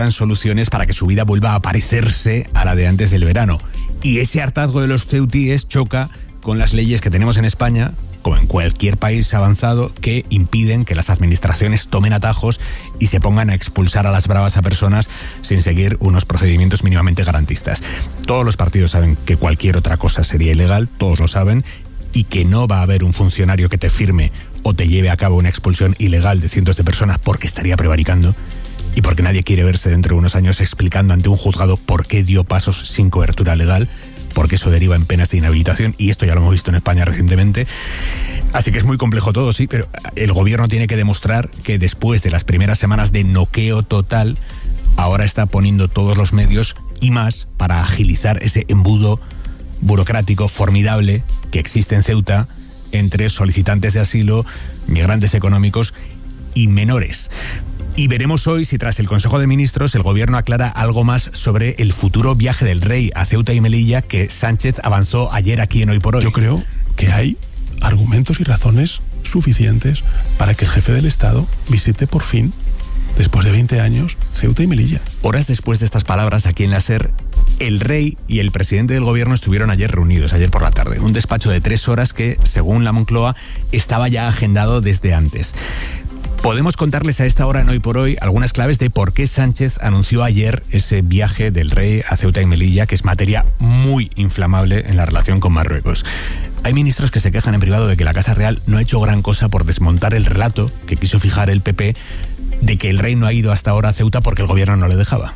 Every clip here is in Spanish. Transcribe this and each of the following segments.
soluciones para que su vida vuelva a parecerse a la de antes del verano. Y ese hartazgo de los ceutíes choca con las leyes que tenemos en España, como en cualquier país avanzado, que impiden que las administraciones tomen atajos y se pongan a expulsar a las bravas a personas sin seguir unos procedimientos mínimamente garantistas. Todos los partidos saben que cualquier otra cosa sería ilegal, todos lo saben, y que no va a haber un funcionario que te firme o te lleve a cabo una expulsión ilegal de cientos de personas porque estaría prevaricando y porque nadie quiere verse dentro de unos años explicando ante un juzgado por qué dio pasos sin cobertura legal, porque eso deriva en penas de inhabilitación, y esto ya lo hemos visto en España recientemente. Así que es muy complejo todo, sí, pero el gobierno tiene que demostrar que después de las primeras semanas de noqueo total, ahora está poniendo todos los medios y más para agilizar ese embudo burocrático formidable que existe en Ceuta entre solicitantes de asilo, migrantes económicos y menores. Y veremos hoy si tras el Consejo de Ministros el gobierno aclara algo más sobre el futuro viaje del rey a Ceuta y Melilla que Sánchez avanzó ayer aquí en Hoy por Hoy. Yo creo que hay argumentos y razones suficientes para que el jefe del Estado visite por fin, después de 20 años, Ceuta y Melilla. Horas después de estas palabras, aquí en la SER, el rey y el presidente del gobierno estuvieron ayer reunidos, ayer por la tarde. Un despacho de 3 horas que, según la Moncloa, estaba ya agendado desde antes. Podemos contarles a esta hora en Hoy por Hoy algunas claves de por qué Sánchez anunció ayer ese viaje del rey a Ceuta y Melilla, que es materia muy inflamable en la relación con Marruecos. Hay ministros que se quejan en privado de que la Casa Real no ha hecho gran cosa por desmontar el relato que quiso fijar el PP de que el rey no ha ido hasta ahora a Ceuta porque el gobierno no le dejaba.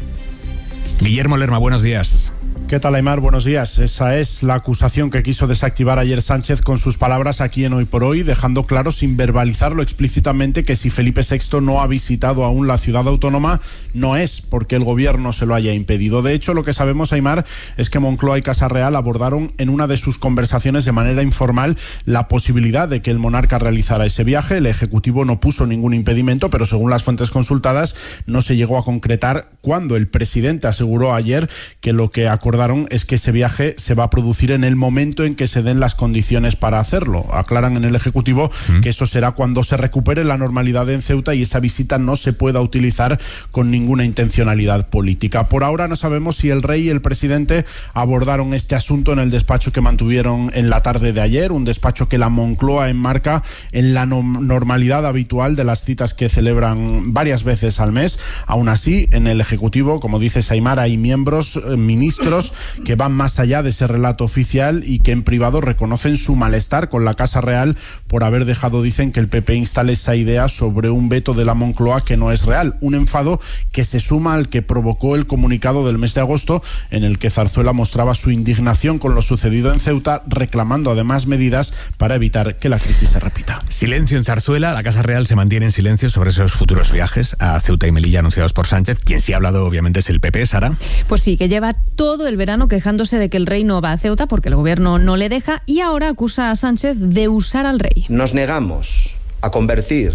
Guillermo Lerma, buenos días. ¿Qué tal, Aimar? Buenos días. Esa es la acusación que quiso desactivar ayer Sánchez con sus palabras aquí en Hoy por Hoy, dejando claro sin verbalizarlo explícitamente que si Felipe VI no ha visitado aún la ciudad autónoma no es porque el gobierno se lo haya impedido. De hecho, lo que sabemos, Aimar, es que Moncloa y Casa Real abordaron en una de sus conversaciones de manera informal la posibilidad de que el monarca realizara ese viaje. El Ejecutivo no puso ningún impedimento, pero según las fuentes consultadas no se llegó a concretar cuando el presidente aseguró ayer que lo que acordaron es que ese viaje se va a producir en el momento en que se den las condiciones para hacerlo. Aclaran en el Ejecutivo que eso será cuando se recupere la normalidad en Ceuta y esa visita no se pueda utilizar con ninguna intencionalidad política. Por ahora no sabemos si el rey y el presidente abordaron este asunto en el despacho que mantuvieron en la tarde de ayer, un despacho que la Moncloa enmarca en la normalidad habitual de las citas que celebran varias veces al mes. Aún así, en el Ejecutivo, como dice Aimar, hay miembros, ministros, que van más allá de ese relato oficial y que en privado reconocen su malestar con la Casa Real por haber dejado, dicen, que el PP instale esa idea sobre un veto de la Moncloa que no es real. Un enfado que se suma al que provocó el comunicado del mes de agosto en el que Zarzuela mostraba su indignación con lo sucedido en Ceuta, reclamando además medidas para evitar que la crisis se repita. Silencio en Zarzuela. La Casa Real se mantiene en silencio sobre esos futuros viajes a Ceuta y Melilla anunciados por Sánchez. Quien sí ha hablado obviamente es el PP, Sara. Pues sí, que lleva todo el verano quejándose de que el rey no va a Ceuta porque el gobierno no le deja y ahora acusa a Sánchez de usar al rey. Nos negamos a convertir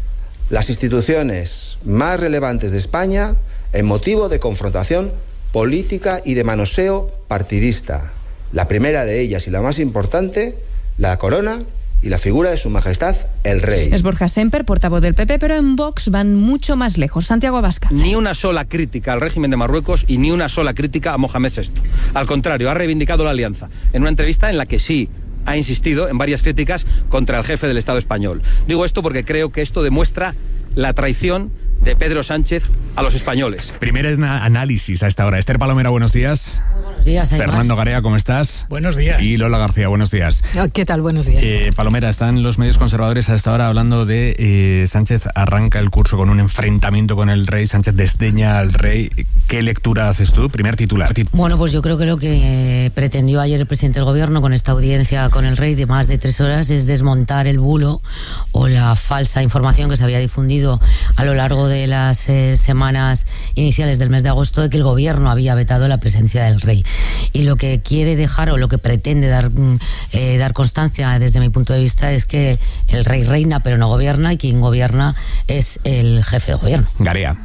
las instituciones más relevantes de España en motivo de confrontación política y de manoseo partidista. La primera de ellas y la más importante, la corona y la figura de su majestad, el rey. Es Borja Semper, portavoz del PP, pero en Vox van mucho más lejos. Santiago Abascal. Ni una sola crítica al régimen de Marruecos y ni una sola crítica a Mohamed VI. Al contrario, ha reivindicado la alianza en una entrevista en la que sí ha insistido en varias críticas contra el jefe del Estado español. Digo esto porque creo que esto demuestra la traición de Pedro Sánchez a los españoles. Primer análisis a esta hora. Esther Palomera, buenos días. Buenos días, Aimar. Fernando Garea, ¿cómo estás? Buenos días. Y Lola García, buenos días. ¿Qué tal? Buenos días. Palomera, están los medios conservadores a esta hora hablando de Sánchez arranca el curso con un enfrentamiento con el rey, Sánchez desdeña al rey. ¿Qué lectura haces tú? Primer titular. Bueno, pues yo creo que lo que pretendió ayer el presidente del gobierno con esta audiencia con el rey de más de 3 horas es desmontar el bulo o la falsa información que se había difundido a lo largo de las semanas iniciales del mes de agosto de que el gobierno había vetado la presencia del rey. Y lo que quiere dejar o lo que pretende dar constancia desde mi punto de vista es que el rey reina pero no gobierna y quien gobierna es el jefe de gobierno. Garea.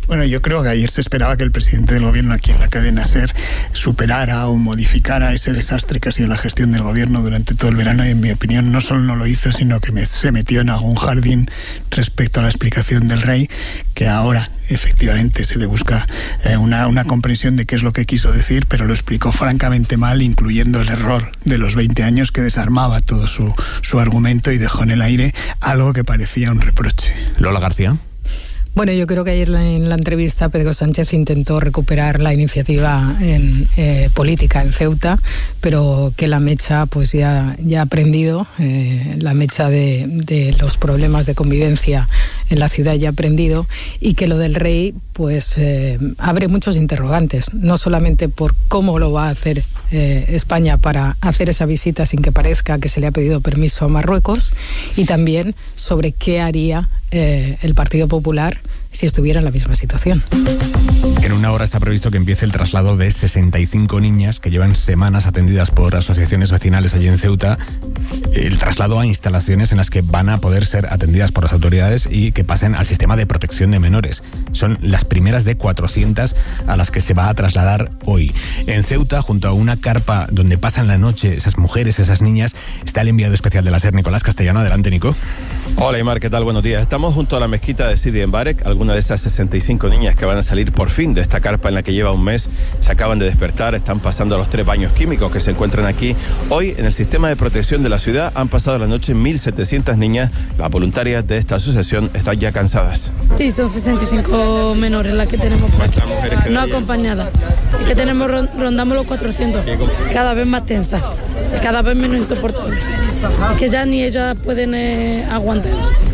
Bueno, yo creo que ayer se esperaba que el presidente del gobierno aquí en la cadena SER superara o modificara ese desastre que ha sido la gestión del gobierno durante todo el verano, y en mi opinión no solo no lo hizo, sino que se metió en algún jardín respecto a la explicación del rey, que ahora efectivamente se le busca una comprensión de qué es lo que quiso decir, pero lo explicó francamente mal, incluyendo el error de los 20 años que desarmaba todo su argumento y dejó en el aire algo que parecía un reproche. Lola García. Bueno, yo creo que ayer en la entrevista Pedro Sánchez intentó recuperar la iniciativa política en Ceuta, pero que la mecha pues ya ha prendido, la mecha de los problemas de convivencia en la ciudad ya ha prendido, y que lo del rey pues abre muchos interrogantes, no solamente por cómo lo va a hacer España para hacer esa visita sin que parezca que se le ha pedido permiso a Marruecos, y también sobre qué haría el Partido Popular si estuviera en la misma situación. En una hora está previsto que empiece el traslado de 65 niñas que llevan semanas atendidas por asociaciones vecinales allí en Ceuta, el traslado a instalaciones en las que van a poder ser atendidas por las autoridades y que pasen al sistema de protección de menores. Son las primeras de 400 a las que se va a trasladar hoy. En Ceuta, junto a una carpa donde pasan la noche esas mujeres, esas niñas, está el enviado especial de la SER, Nicolás Castellano. Adelante, Nico. Hola, Aymar, ¿qué tal? Buenos días. Estamos junto a la mezquita de Sidi Mbarek. Algunas de esas 65 niñas que van a salir por fin de esta carpa en la que lleva un mes se acaban de despertar, están pasando los 3 baños químicos que se encuentran aquí. Hoy, en el sistema de protección de la ciudad, han pasado la noche 1.700 niñas. Las voluntarias de esta asociación están ya cansadas. Sí, son 65 menores las que tenemos por aquí, no acompañadas. Y que tenemos, rondamos los 400. Cada vez más tensa, cada vez menos insoportable. Que ya ni ellas pueden aguantar.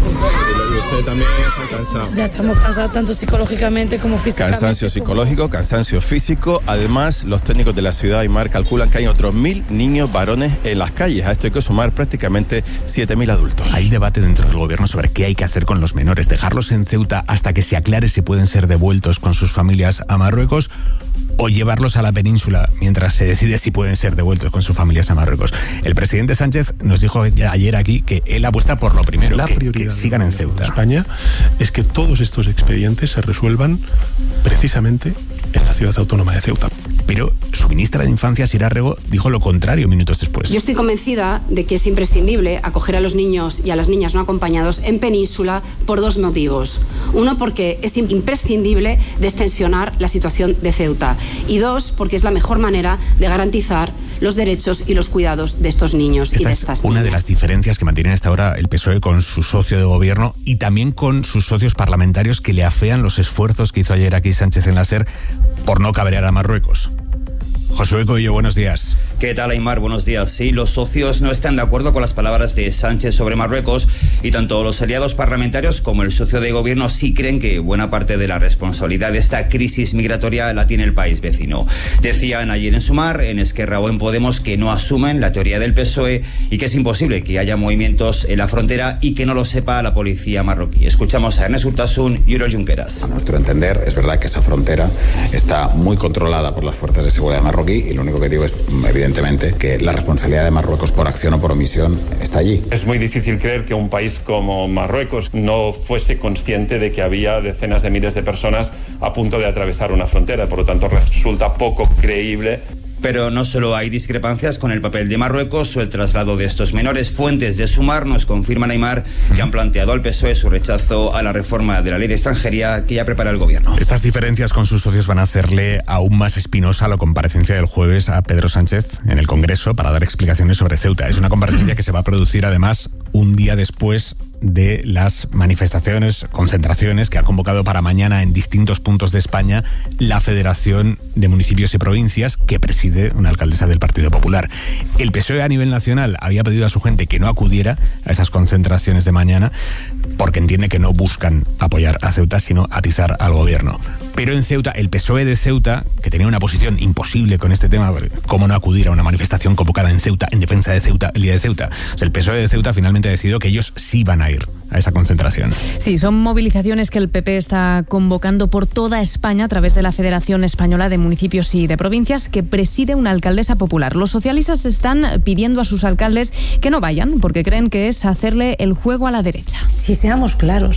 ¿Y usted también está cansado? Ya estamos cansados tanto psicológicamente como físicamente. Cansancio psicológico, cansancio físico. Además, los técnicos de la ciudad, Aymar, calculan que hay otros 1.000 niños varones en las calles. A esto hay que sumar prácticamente 7.000 adultos. Hay debate dentro del gobierno sobre qué hay que hacer con los menores. Dejarlos en Ceuta hasta que se aclare si pueden ser devueltos con sus familias a Marruecos, o llevarlos a la península mientras se decide si pueden ser devueltos con sus familias a Marruecos. El presidente Sánchez nos dijo ayer aquí que él apuesta por lo primero, que sigan en Ceuta. España es que todos estos expedientes se resuelvan precisamente en la ciudad autónoma de Ceuta. Pero su ministra de Infancia, Sira Rego, dijo lo contrario minutos después. Yo estoy convencida de que es imprescindible acoger a los niños y a las niñas no acompañados en península por 2 motivos. Uno, porque es imprescindible destensionar la situación de Ceuta. Y 2, porque es la mejor manera de garantizar los derechos y los cuidados de estos niños y de estas niñas. Una de las diferencias que mantiene hasta ahora el PSOE con su socio de gobierno y también con sus socios parlamentarios, que le afean los esfuerzos que hizo ayer aquí Sánchez en la SER por no cabrear a Marruecos. Josué Coello, buenos días. ¿Qué tal, Aymar? Buenos días. Sí, los socios no están de acuerdo con las palabras de Sánchez sobre Marruecos, y tanto los aliados parlamentarios como el socio de gobierno sí creen que buena parte de la responsabilidad de esta crisis migratoria la tiene el país vecino. Decían ayer en Sumar, en Esquerra o en Podemos, que no asumen la teoría del PSOE y que es imposible que haya movimientos en la frontera y que no lo sepa la policía marroquí. Escuchamos a Ernest Urtasun y Oriol Junqueras. A nuestro entender, es verdad que esa frontera está muy controlada por las fuerzas de seguridad marroquí, y lo único que digo es, evidentemente, que la responsabilidad de Marruecos por acción o por omisión está allí. Es muy difícil creer que un país como Marruecos no fuese consciente de que había decenas de miles de personas a punto de atravesar una frontera. Por lo tanto, resulta poco creíble. Pero no solo hay discrepancias con el papel de Marruecos o el traslado de estos menores. Fuentes de Sumar nos confirman, Aymar, que han planteado al PSOE su rechazo a la reforma de la ley de extranjería que ya prepara el gobierno. Estas diferencias con sus socios van a hacerle aún más espinosa la comparecencia del jueves a Pedro Sánchez en el Congreso para dar explicaciones sobre Ceuta. Es una comparecencia que se va a producir además un día después de las manifestaciones, concentraciones que ha convocado para mañana en distintos puntos de España la Federación de Municipios y Provincias, que preside una alcaldesa del Partido Popular. El PSOE a nivel nacional había pedido a su gente que no acudiera a esas concentraciones de mañana porque entiende que no buscan apoyar a Ceuta, sino atizar al gobierno. Pero en Ceuta, el PSOE de Ceuta, que tenía una posición imposible con este tema, ¿cómo no acudir a una manifestación convocada en Ceuta en defensa de Ceuta el día de Ceuta? O sea, el PSOE de Ceuta finalmente ha decidido que ellos sí van a ir a esa concentración. Sí, son movilizaciones que el PP está convocando por toda España a través de la Federación Española de Municipios y de Provincias, que preside una alcaldesa popular. Los socialistas están pidiendo a sus alcaldes que no vayan porque creen que es hacerle el juego a la derecha. Si seamos claros,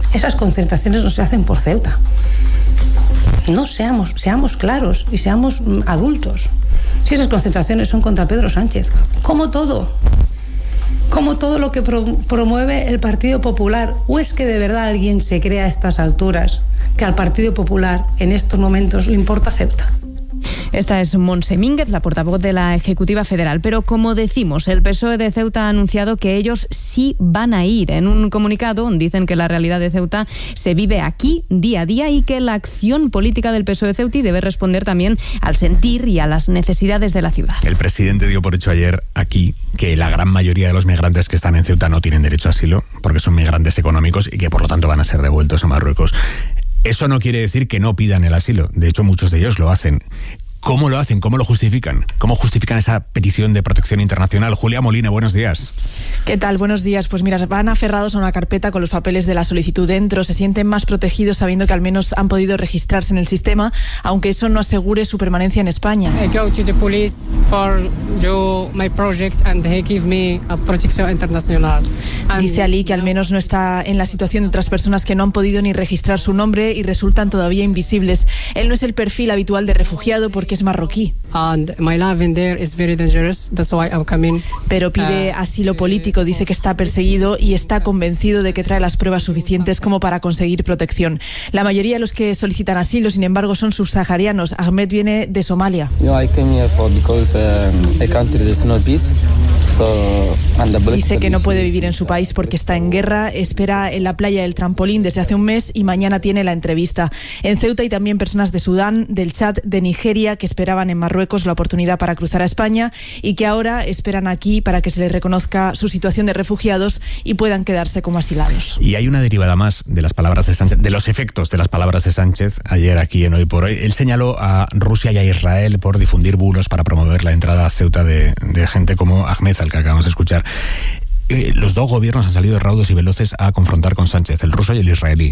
esas concentraciones no se hacen por Ceuta. No seamos claros y seamos adultos. Si esas concentraciones son contra Pedro Sánchez, como todo lo que promueve el Partido Popular, ¿o es que de verdad alguien se cree a estas alturas que al Partido Popular en estos momentos le importa Ceuta? Esta es Montse Mínguez, la portavoz de la Ejecutiva Federal. Pero como decimos, el PSOE de Ceuta ha anunciado que ellos sí van a ir. En un comunicado dicen que la realidad de Ceuta se vive aquí día a día y que la acción política del PSOE Ceuti debe responder también al sentir y a las necesidades de la ciudad. El presidente dio por hecho ayer aquí que la gran mayoría de los migrantes que están en Ceuta no tienen derecho a asilo porque son migrantes económicos y que por lo tanto van a ser devueltos a Marruecos. Eso no quiere decir que no pidan el asilo. De hecho, muchos de ellos lo hacen. ¿Cómo lo hacen? ¿Cómo lo justifican? ¿Cómo justifican esa petición de protección internacional? Julia Molina, buenos días. ¿Qué tal? Buenos días. Pues mira, van aferrados a una carpeta con los papeles de la solicitud dentro. Se sienten más protegidos sabiendo que al menos han podido registrarse en el sistema, aunque eso no asegure su permanencia en España. I go to the police for do my project and they give me a protección internacional. Dice Ali que al menos no está en la situación de otras personas que no han podido ni registrar su nombre y resultan todavía invisibles. Él no es el perfil habitual de refugiado porque es marroquí. Pero pide asilo político, dice que está perseguido y está convencido de que trae las pruebas suficientes como para conseguir protección. La mayoría de los que solicitan asilo, sin embargo, son subsaharianos. Ahmed viene de Somalia. Dice que no puede vivir en su país porque está en guerra, espera en la playa del Trampolín desde hace un mes y mañana tiene la entrevista. En Ceuta hay también personas de Sudán, del Chad, de Nigeria, que esperaban en Marruecos la oportunidad para cruzar a España y que ahora esperan aquí para que se les reconozca su situación de refugiados y puedan quedarse como asilados. Y hay una derivada más de las palabras de Sánchez, de los efectos de las palabras de Sánchez ayer aquí en Hoy por Hoy. Él señaló a Rusia y a Israel por difundir bulos para promover la entrada a Ceuta de gente como Ahmed, al que acabamos de escuchar. Los dos gobiernos han salido raudos y veloces a confrontar con Sánchez, el ruso y el israelí.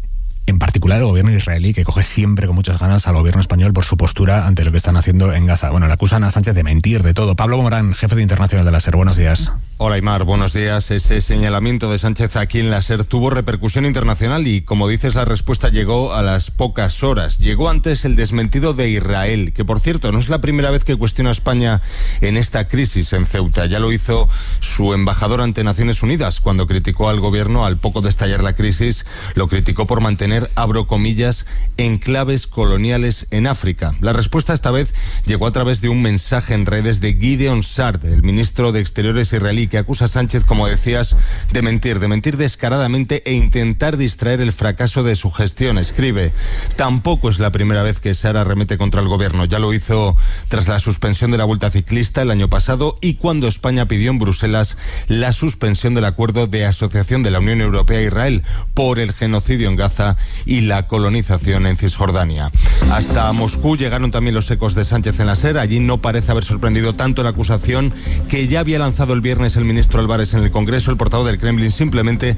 En particular el gobierno israelí, que coge siempre con muchas ganas al gobierno español por su postura ante lo que están haciendo en Gaza. Bueno, le acusan a Sánchez de mentir, de todo. Pablo Morán, jefe de Internacional de la SER, buenos días. Hola Aymar, buenos días. Ese señalamiento de Sánchez aquí en la SER tuvo repercusión internacional y, como dices, la respuesta llegó a las pocas horas. Llegó antes el desmentido de Israel, que por cierto no es la primera vez que cuestiona a España en esta crisis en Ceuta. Ya lo hizo su embajador ante Naciones Unidas cuando criticó al gobierno al poco de estallar la crisis. Lo criticó por mantener, abro comillas, enclaves coloniales en África. La respuesta esta vez llegó a través de un mensaje en redes de Gideon Saar, el ministro de Exteriores israelí, que acusa a Sánchez, como decías, de mentir descaradamente e intentar distraer el fracaso de su gestión. Escribe: tampoco es la primera vez que Saar arremete contra el gobierno. Ya lo hizo tras la suspensión de la Vuelta Ciclista el año pasado y cuando España pidió en Bruselas la suspensión del acuerdo de asociación de la Unión Europea a Israel por el genocidio en Gaza y la colonización en Cisjordania. Hasta Moscú llegaron también los ecos de Sánchez en la SER. Allí no parece haber sorprendido tanto la acusación que ya había lanzado el viernes el ministro Álvarez en el Congreso. El portavoz del Kremlin simplemente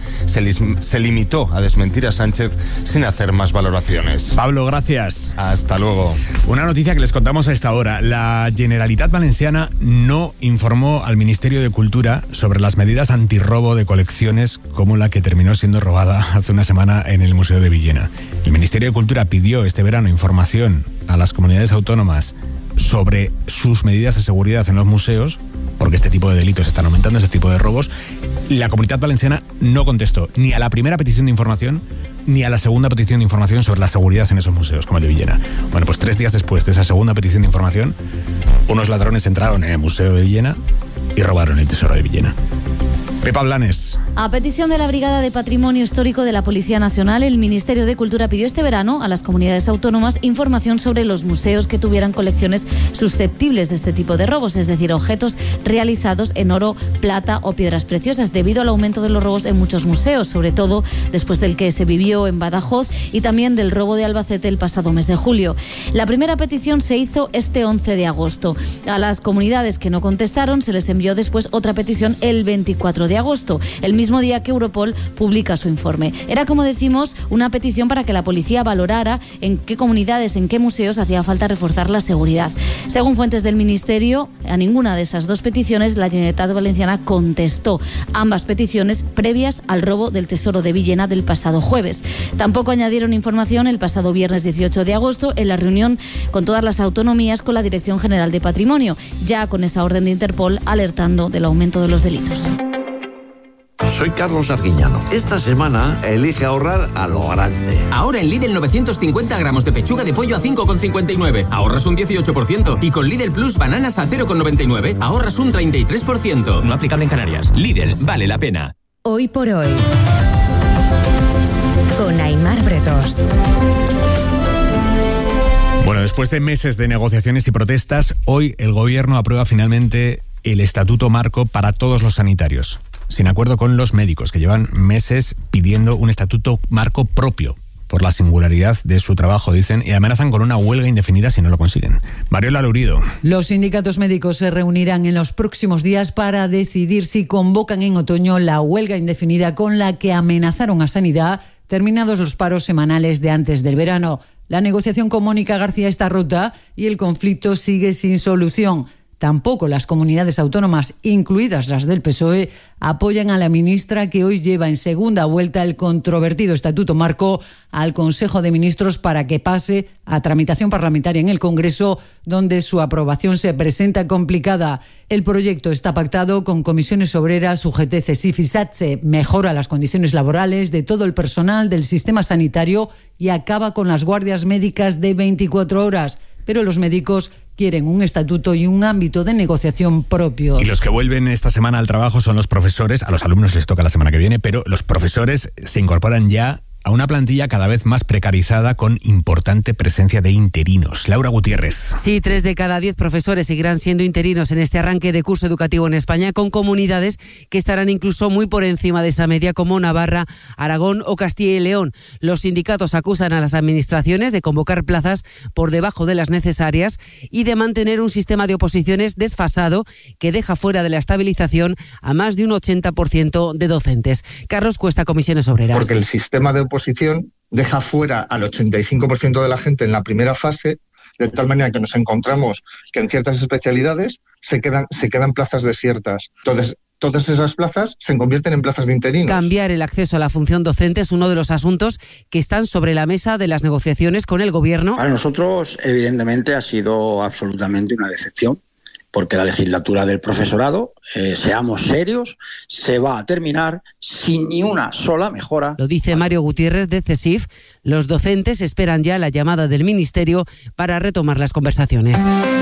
se limitó a desmentir a Sánchez sin hacer más valoraciones. Pablo, gracias. Hasta luego. Una noticia que les contamos a esta hora. La Generalitat Valenciana no informó al Ministerio de Cultura sobre las medidas antirrobo de colecciones como la que terminó siendo robada hace una semana en el Museo de Villena. El Ministerio de Cultura pidió este verano información a las comunidades autónomas sobre sus medidas de seguridad en los museos, porque este tipo de delitos están aumentando, este tipo de robos. La Comunidad Valenciana no contestó ni a la primera petición de información ni a la segunda petición de información sobre la seguridad en esos museos, como el de Villena. Bueno, pues 3 días después de esa segunda petición de información, unos ladrones entraron en el Museo de Villena y robaron el tesoro de Villena. Pepa Blanes. A petición de la Brigada de Patrimonio Histórico de la Policía Nacional, el Ministerio de Cultura pidió este verano a las comunidades autónomas información sobre los museos que tuvieran colecciones susceptibles de este tipo de robos, es decir, objetos realizados en oro, plata o piedras preciosas, debido al aumento de los robos en muchos museos, sobre todo después del que se vivió en Badajoz y también del robo de Albacete el pasado mes de julio. La primera petición se hizo este 11 de agosto. A las comunidades que no contestaron se les envió después otra petición el 24 de agosto. El mismo mismo día que Europol publica su informe. Era, como decimos, una petición para que la policía valorara en qué comunidades, en qué museos hacía falta reforzar la seguridad. Según fuentes del Ministerio, a ninguna de esas dos peticiones la Generalitat Valenciana contestó. Ambas peticiones previas al robo del Tesoro de Villena del pasado jueves. Tampoco añadieron información el pasado viernes 18 de agosto en la reunión con todas las autonomías con la Dirección General de Patrimonio, ya con esa orden de Interpol alertando del aumento de los delitos. Soy Carlos Arguiñano. Esta semana elige ahorrar a lo grande. Ahora en Lidl 950 gramos de pechuga de pollo a 5,59. Ahorras un 18%. Y con Lidl Plus bananas a 0,99. Ahorras un 33%. No aplicable en Canarias. Lidl, vale la pena. Hoy por hoy. Con Aimar Bretos. Bueno, después de meses de negociaciones y protestas, hoy el gobierno aprueba finalmente el estatuto marco para todos los sanitarios, sin acuerdo con los médicos, que llevan meses pidiendo un estatuto marco propio por la singularidad de su trabajo, dicen, y amenazan con una huelga indefinida si no lo consiguen. Mariola Lurido. Los sindicatos médicos se reunirán en los próximos días para decidir si convocan en otoño la huelga indefinida con la que amenazaron a Sanidad terminados los paros semanales de antes del verano. La negociación con Mónica García está rota y el conflicto sigue sin solución. Tampoco las comunidades autónomas, incluidas las del PSOE, apoyan a la ministra que hoy lleva en segunda vuelta el controvertido Estatuto Marco al Consejo de Ministros para que pase a tramitación parlamentaria en el Congreso, donde su aprobación se presenta complicada. El proyecto está pactado con comisiones obreras, UGT, CESIF y SATSE, mejora las condiciones laborales de todo el personal del sistema sanitario y acaba con las guardias médicas de 24 horas. Pero los médicos quieren un estatuto y un ámbito de negociación propio. Y los que vuelven esta semana al trabajo son los profesores. A los alumnos les toca la semana que viene, pero los profesores se incorporan ya a una plantilla cada vez más precarizada con importante presencia de interinos. Laura Gutiérrez. Sí, 3 de cada 10 profesores seguirán siendo interinos en este arranque de curso educativo en España, con comunidades que estarán incluso muy por encima de esa media, como Navarra, Aragón o Castilla y León. Los sindicatos acusan a las administraciones de convocar plazas por debajo de las necesarias y de mantener un sistema de oposiciones desfasado que deja fuera de la estabilización a más de un 80% de docentes. Carlos Cuesta, Comisiones Obreras. Porque el sistema de oposición deja fuera al 85% de la gente en la primera fase, de tal manera que nos encontramos que en ciertas especialidades se quedan plazas desiertas. Entonces, todas esas plazas se convierten en plazas de interinos. Cambiar el acceso a la función docente es uno de los asuntos que están sobre la mesa de las negociaciones con el Gobierno. Para nosotros, evidentemente, ha sido absolutamente una decepción, porque la legislatura del profesorado, seamos serios, se va a terminar sin ni una sola mejora. Lo dice Mario Gutiérrez de CESIF. Los docentes esperan ya la llamada del Ministerio para retomar las conversaciones.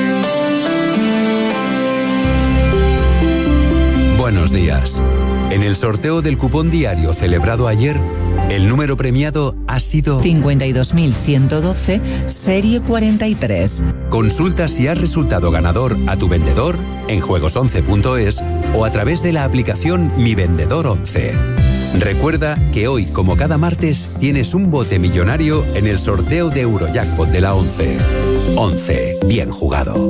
Buenos días. En el sorteo del cupón diario celebrado ayer, el número premiado ha sido 52.112, serie 43. Consulta si has resultado ganador a tu vendedor en juegos11.es o a través de la aplicación Mi Vendedor 11. Recuerda que hoy, como cada martes, tienes un bote millonario en el sorteo de Eurojackpot de la 11. 11. Bien jugado.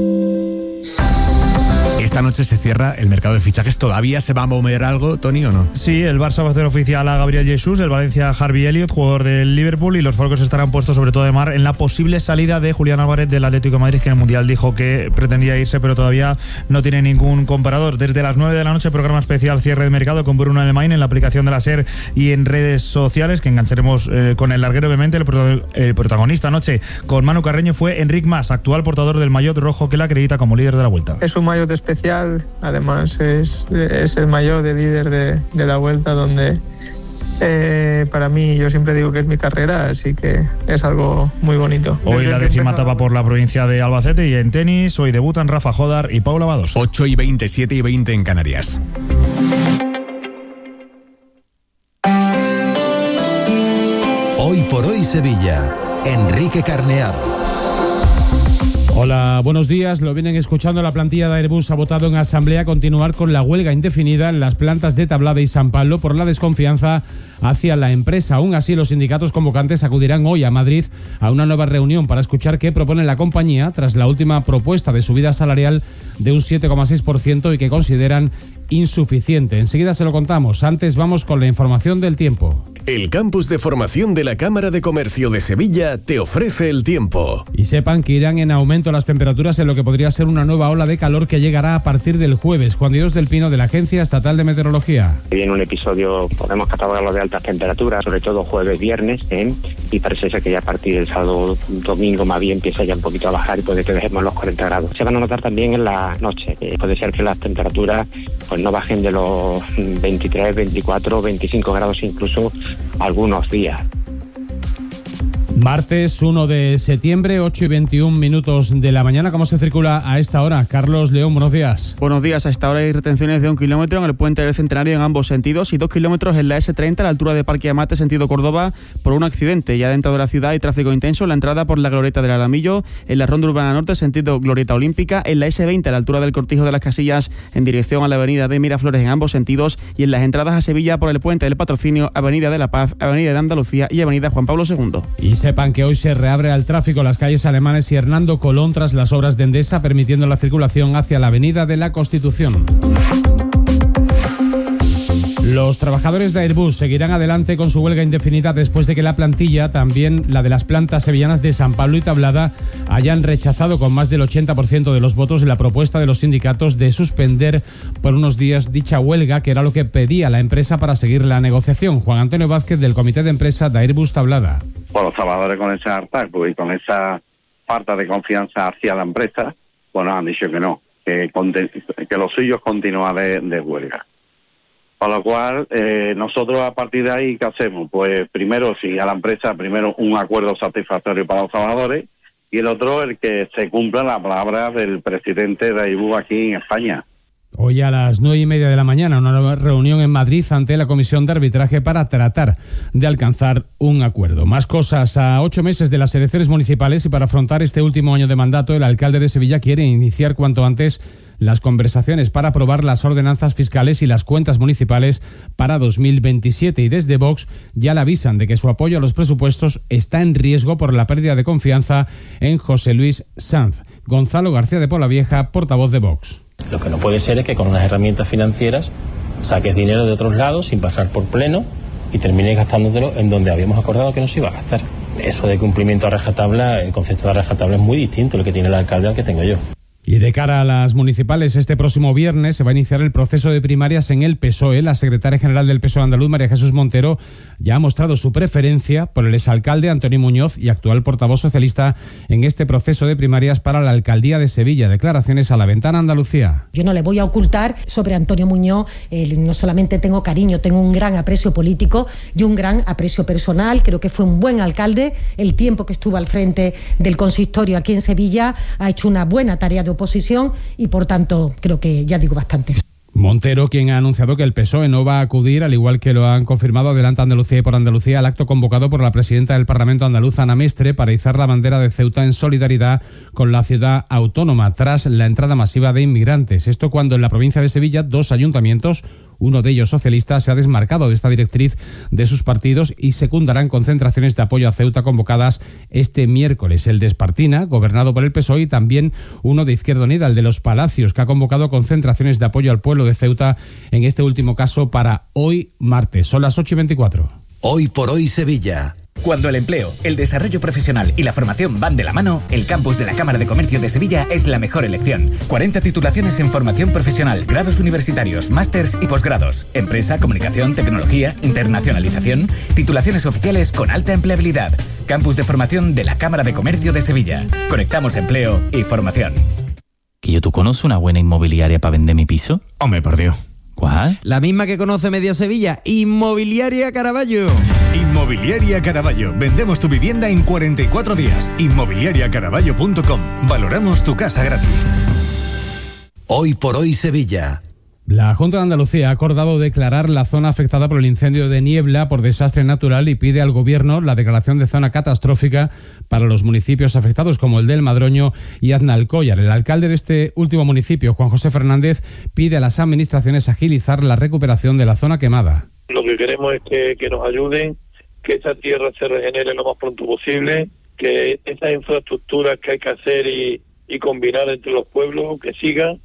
Esta noche se cierra el mercado de fichajes. ¿Todavía se va a mover algo, Tony, o no? Sí, el Barça va a hacer oficial a Gabriel Jesús, el Valencia Harvey Elliott, jugador del Liverpool, y los focos estarán puestos sobre todo de mar en la posible salida de Julián Álvarez del Atlético de Madrid, que en el Mundial dijo que pretendía irse, pero todavía no tiene ningún comparador. Desde las 9 de la noche, programa especial cierre de mercado con Bruno Alemán en la aplicación de la SER y en redes sociales, que engancharemos con el larguero, obviamente. El protagonista anoche con Manu Carreño fue Enric Mas, actual portador del maillot rojo que la acredita como líder de la Vuelta. Es un maillot especial, además es el maillot de líder de la Vuelta, donde para mí, yo siempre digo que es mi carrera, así que es algo muy bonito. Hoy la 10ª etapa por la provincia de Albacete, y en tenis hoy debutan Rafa Jodar y Paula Badosa. 8:20, 7:20 en Canarias. Hoy por hoy Sevilla, Enrique Carneado. Hola, buenos días. Lo vienen escuchando. La plantilla de Airbus ha votado en asamblea continuar con la huelga indefinida en las plantas de Tablada y San Pablo por la desconfianza hacia la empresa. Aún así, los sindicatos convocantes acudirán hoy a Madrid a una nueva reunión para escuchar qué propone la compañía tras la última propuesta de subida salarial de un 7,6% y que consideran insuficiente. Enseguida se lo contamos. Antes vamos con la información del tiempo. El campus de formación de la Cámara de Comercio de Sevilla te ofrece el tiempo. Y sepan que irán en aumento las temperaturas en lo que podría ser una nueva ola de calor que llegará a partir del jueves. Juan Dios del Pino, de la Agencia Estatal de Meteorología. Viene un episodio, podemos catalogarlo de altas temperaturas, sobre todo jueves, viernes, y parece ser que ya a partir del sábado, domingo más bien empieza ya un poquito a bajar y puede que dejemos los 40 grados. Se van a notar también en la noche. Puede ser que las temperaturas pues no bajen de los 23, 24, 25 grados incluso algunos días. Martes 1 de septiembre, 8 y 21 minutos de la mañana. ¿Cómo se circula a esta hora? Carlos León, buenos días. Buenos días. A esta hora hay retenciones de 1 kilómetro en el puente del Centenario en ambos sentidos y 2 kilómetros en la S30 a la altura de Parque Amate, sentido Córdoba, por un accidente. Ya dentro de la ciudad hay tráfico intenso en la entrada por la Glorieta del Alamillo, en la Ronda Urbana Norte, sentido Glorieta Olímpica, en la S20 a la altura del Cortijo de las Casillas en dirección a la avenida de Miraflores en ambos sentidos y en las entradas a Sevilla por el puente del Patrocinio, avenida de la Paz, avenida de Andalucía y avenida Juan Pablo II. Y sepan que hoy se reabre al tráfico las calles Alemanes y Hernando Colón tras las obras de Endesa, permitiendo la circulación hacia la avenida de la Constitución. Los trabajadores de Airbus seguirán adelante con su huelga indefinida después de que la plantilla, también la de las plantas sevillanas de San Pablo y Tablada, hayan rechazado con más del 80% de los votos la propuesta de los sindicatos de suspender por unos días dicha huelga, que era lo que pedía la empresa para seguir la negociación. Juan Antonio Vázquez, del comité de empresa de Airbus Tablada. Pues los trabajadores con ese hartazgo y con esa falta de confianza hacia la empresa, bueno, han dicho que no, que lo suyo es continuar de huelga. Con lo cual, nosotros a partir de ahí, ¿qué hacemos? Pues primero, si a la empresa, primero un acuerdo satisfactorio para los trabajadores y el otro, el que se cumplan las palabras del presidente de Airbus aquí en España. Hoy a las 9:30 de la mañana, una nueva reunión en Madrid ante la Comisión de Arbitraje para tratar de alcanzar un acuerdo. Más cosas. A 8 meses de las elecciones municipales y para afrontar este último año de mandato, el alcalde de Sevilla quiere iniciar cuanto antes las conversaciones para aprobar las ordenanzas fiscales y las cuentas municipales para 2027. Y desde Vox ya le avisan de que su apoyo a los presupuestos está en riesgo por la pérdida de confianza en José Luis Sanz. Gonzalo García de Polavieja, portavoz de Vox. Lo que no puede ser es que con unas herramientas financieras saques dinero de otros lados sin pasar por pleno y termines gastándotelo en donde habíamos acordado que no se iba a gastar. Eso de cumplimiento a rajatabla, el concepto de rajatabla es muy distinto lo que tiene el alcalde al que tengo yo. Y de cara a las municipales, este próximo viernes se va a iniciar el proceso de primarias en el PSOE. La secretaria general del PSOE andaluz, María Jesús Montero, ya ha mostrado su preferencia por el exalcalde Antonio Muñoz y actual portavoz socialista en este proceso de primarias para la alcaldía de Sevilla. Declaraciones a La Ventana Andalucía. Yo no le voy a ocultar sobre Antonio Muñoz, no solamente tengo cariño, tengo un gran aprecio político y un gran aprecio personal. Creo que fue un buen alcalde. El tiempo que estuvo al frente del consistorio aquí en Sevilla ha hecho una buena tarea de oposición y por tanto creo que ya digo bastante. Montero, quien ha anunciado que el PSOE no va a acudir, al igual que lo han confirmado Adelante Andalucía y Por Andalucía, al acto convocado por la presidenta del Parlamento andaluz, Ana Mestre, para izar la bandera de Ceuta en solidaridad con la ciudad autónoma tras la entrada masiva de inmigrantes. Esto cuando en la provincia de Sevilla 2 ayuntamientos, uno de ellos socialista, se ha desmarcado de esta directriz de sus partidos y secundarán concentraciones de apoyo a Ceuta convocadas este miércoles. El de Espartina, gobernado por el PSOE, y también uno de Izquierda Unida, el de Los Palacios, que ha convocado concentraciones de apoyo al pueblo de Ceuta, en este último caso para hoy martes. Son las 8:24. Hoy por hoy Sevilla. Cuando el empleo, el desarrollo profesional y la formación van de la mano, el campus de la Cámara de Comercio de Sevilla es la mejor elección. 40 titulaciones en formación profesional, grados universitarios, másters y posgrados. Empresa, comunicación, tecnología, internacionalización. Titulaciones oficiales con alta empleabilidad. Campus de formación de la Cámara de Comercio de Sevilla. Conectamos empleo y formación. ¿Que tú conoces una buena inmobiliaria para vender mi piso? Hombre, por Dios. ¿Cuál? La misma que conoce media Sevilla, Inmobiliaria Caraballo. Inmobiliaria Caraballo. Vendemos tu vivienda en 44 días. Inmobiliariacaraballo.com. Valoramos tu casa gratis. Hoy por hoy Sevilla. La Junta de Andalucía ha acordado declarar la zona afectada por el incendio de Niebla por desastre natural y pide al Gobierno la declaración de zona catastrófica para los municipios afectados como el del Madroño y Aznalcóllar. El alcalde de este último municipio, Juan José Fernández, pide a las administraciones agilizar la recuperación de la zona quemada. Lo que queremos es que nos ayuden, que esta tierra se regenere lo más pronto posible, que estas infraestructuras que hay que hacer y combinar entre los pueblos, que sigan.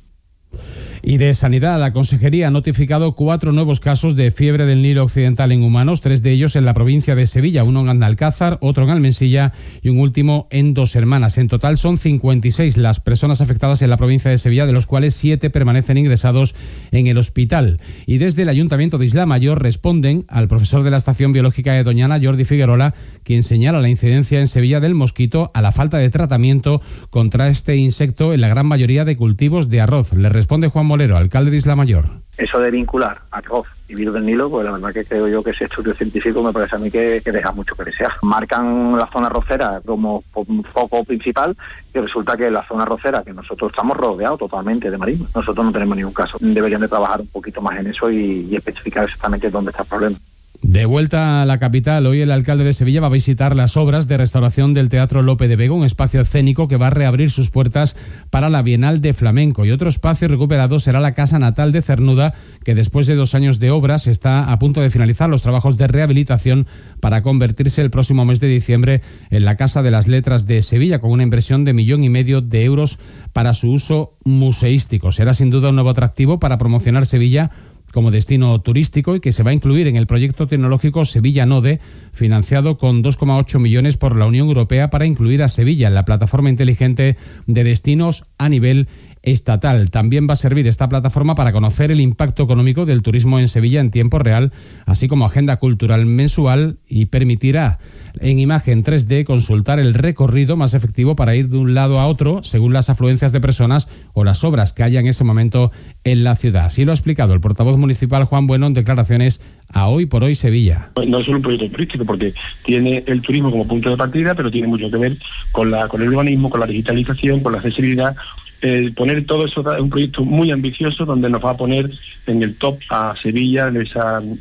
Y de Sanidad, la Consejería ha notificado 4 nuevos casos de fiebre del Nilo Occidental en humanos, 3 de ellos en la provincia de Sevilla, uno en Andalcázar, otro en Almensilla y un último en Dos Hermanas. En total son 56 las personas afectadas en la provincia de Sevilla, de los cuales 7 permanecen ingresados en el hospital. Y desde el Ayuntamiento de Isla Mayor responden al profesor de la Estación Biológica de Doñana, Jordi Figuerola, quien señala la incidencia en Sevilla del mosquito a la falta de tratamiento contra este insecto en la gran mayoría de cultivos de arroz. Le responde Juan Molero, alcalde de Isla Mayor. Eso de vincular arroz y virus del Nilo, pues la verdad que creo yo que ese estudio científico me parece a mí que deja mucho que desear. Marcan la zona arrocera como un foco principal y resulta que la zona arrocera, que nosotros estamos rodeados totalmente de marinos, nosotros no tenemos ningún caso. Deberían de trabajar un poquito más en eso y especificar exactamente dónde está el problema. De vuelta a la capital, hoy el alcalde de Sevilla va a visitar las obras de restauración del Teatro Lope de Vega, un espacio escénico que va a reabrir sus puertas para la Bienal de Flamenco. Y otro espacio recuperado será la Casa Natal de Cernuda, que después de 2 años de obras está a punto de finalizar los trabajos de rehabilitación para convertirse el próximo mes de diciembre en la Casa de las Letras de Sevilla, con una inversión de 1,5 millones de euros para su uso museístico. Será sin duda un nuevo atractivo para promocionar Sevilla como destino turístico y que se va a incluir en el proyecto tecnológico Sevilla Node, financiado con 2,8 millones por la Unión Europea para incluir a Sevilla en la plataforma inteligente de destinos a nivel estatal. También va a servir esta plataforma para conocer el impacto económico del turismo en Sevilla en tiempo real, así como agenda cultural mensual, y permitirá en imagen 3D consultar el recorrido más efectivo para ir de un lado a otro según las afluencias de personas o las obras que haya en ese momento en la ciudad. Así lo ha explicado el portavoz municipal Juan Bueno en declaraciones a Hoy por Hoy Sevilla. No es solo un proyecto turístico, porque tiene el turismo como punto de partida, pero tiene mucho que ver con el urbanismo, con la digitalización, con la accesibilidad. Poner todo eso es un proyecto muy ambicioso donde nos va a poner en el top a Sevilla de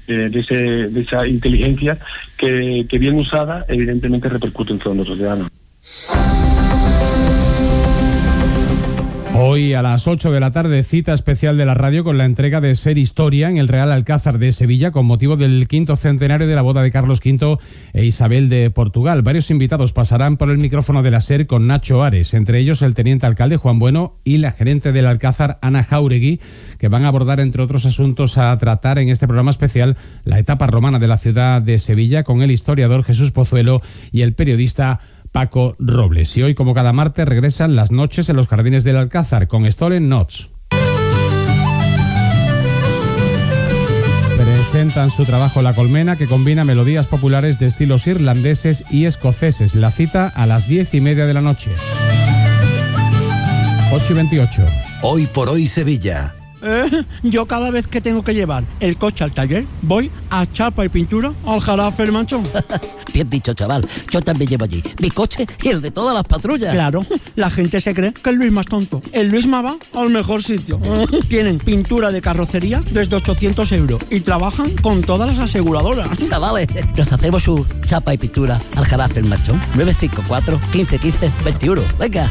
esa inteligencia que bien usada evidentemente repercute en todos nuestros ciudadanos. Hoy a las 8 de la tarde, cita especial de la radio con la entrega de Ser Historia en el Real Alcázar de Sevilla con motivo del 5º centenario de la boda de Carlos V e Isabel de Portugal. Varios invitados pasarán por el micrófono de la SER con Nacho Ares, entre ellos el teniente alcalde Juan Bueno y la gerente del Alcázar Ana Jáuregui, que van a abordar, entre otros asuntos a tratar en este programa especial, la etapa romana de la ciudad de Sevilla con el historiador Jesús Pozuelo y el periodista Paco Robles. Y hoy, como cada martes, regresan las noches en los jardines del Alcázar con Stolen Notes. Presentan su trabajo La Colmena, que combina melodías populares de estilos irlandeses y escoceses. La cita a las 10:30 de la noche. 8:28. Hoy por Hoy Sevilla. Yo cada vez que tengo que llevar el coche al taller, voy a Chapa y Pintura al Jarafe El Manchón. Bien dicho, chaval. Yo también llevo allí mi coche y el de todas las patrullas. Claro, la gente se cree que el Luisma es tonto. El Luisma va al mejor sitio. Tienen pintura de carrocería desde 800 euros y trabajan con todas las aseguradoras. Chavales, nos hacemos su Chapa y Pintura al Jarafe El Manchón. 954 15 15 21. Venga.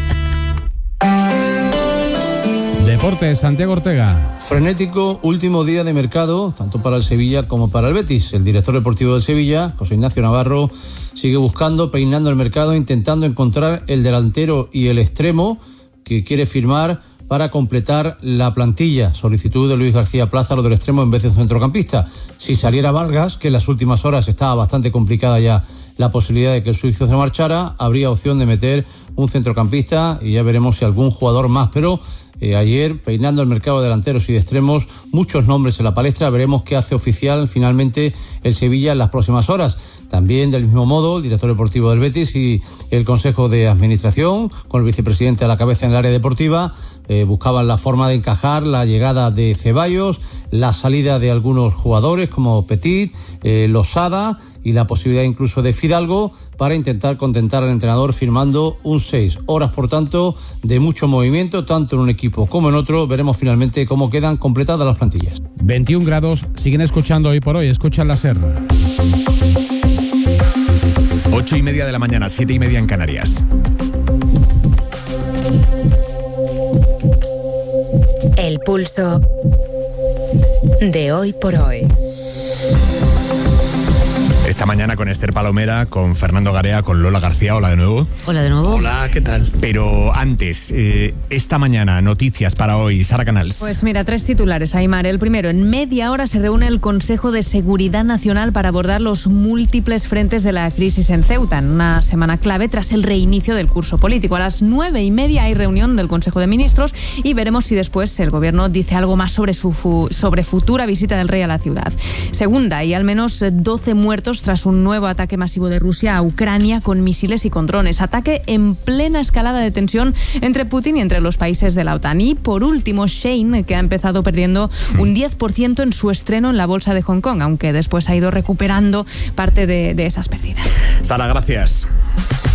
Deportes, Santiago Ortega. Frenético último día de mercado, tanto para el Sevilla como para el Betis. El director deportivo del Sevilla, José Ignacio Navarro, sigue buscando, peinando el mercado, intentando encontrar el delantero y el extremo que quiere firmar para completar la plantilla. Solicitud de Luis García Plázaro del extremo en vez de un centrocampista. Si saliera Vargas, que en las últimas horas estaba bastante complicada ya la posibilidad de que el suizo se marchara, habría opción de meter un centrocampista y ya veremos si algún jugador más, pero ayer, peinando el mercado de delanteros y de extremos, muchos nombres en la palestra. Veremos qué hace oficial finalmente el Sevilla en las próximas horas. También, del mismo modo, el director deportivo del Betis y el Consejo de Administración, con el vicepresidente a la cabeza en el área deportiva, buscaban la forma de encajar la llegada de Ceballos, la salida de algunos jugadores como Petit, Losada y la posibilidad incluso de Fidalgo, para intentar contentar al entrenador firmando un 6. Horas, por tanto, de mucho movimiento, tanto en un equipo como en otro. Veremos finalmente cómo quedan completadas las plantillas. 21 grados, siguen escuchando Hoy por Hoy, escuchan la SER. 8:30 de la mañana, 7:30 en Canarias. El pulso de Hoy por Hoy. Esta mañana con Esther Palomera, con Fernando Garea, con Lola García. Hola de nuevo. Hola de nuevo. Hola, ¿qué tal? Pero antes, esta mañana, noticias para hoy. Sara Canals. Pues mira, 3 titulares, Aimar. El primero, en media hora se reúne el Consejo de Seguridad Nacional para abordar los múltiples frentes de la crisis en Ceuta, en una semana clave tras el reinicio del curso político. A las 9:30 hay reunión del Consejo de Ministros y veremos si después el Gobierno dice algo más sobre sobre futura visita del rey a la ciudad. Segunda, hay al menos 12 muertos tras un nuevo ataque masivo de Rusia a Ucrania con misiles y con drones. Ataque en plena escalada de tensión entre Putin y entre los países de la OTAN. Y por último, Shein, que ha empezado perdiendo un 10% en su estreno en la bolsa de Hong Kong, aunque después ha ido recuperando parte de esas pérdidas. Sara, gracias.